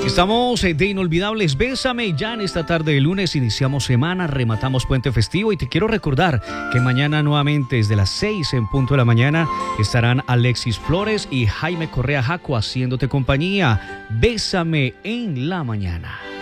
Estamos de Inolvidables Bésame. Ya en esta tarde de lunes iniciamos semana, rematamos puente festivo y te quiero recordar que mañana nuevamente desde las 6 en punto de la mañana estarán Alexis Flores y Jaime Correa Jaco haciéndote compañía. Bésame en la mañana.